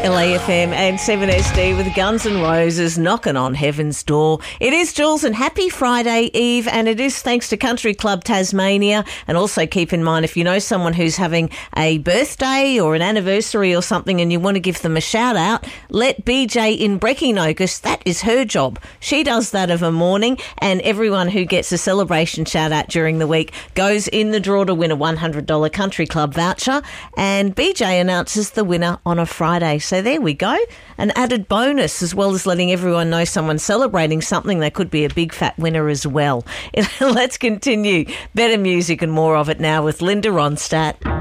LAFM and 7SD with Guns N' Roses knocking on heaven's door. It is Jules and happy Friday Eve, and it is thanks to Country Club Tasmania. And also keep in mind, if you know someone who's having a birthday or an anniversary or something and you want to give them a shout out, let BJ in Brecky know, because that is her job. She does that of a morning, and everyone who gets a celebration shout out during the week goes in the draw to win a $100 Country Club voucher, and BJ announces the winner on a Friday. So there we go. An added bonus, as well as letting everyone know someone's celebrating something. They could be a big fat winner as well. Let's continue. Better music and more of it now with Linda Ronstadt.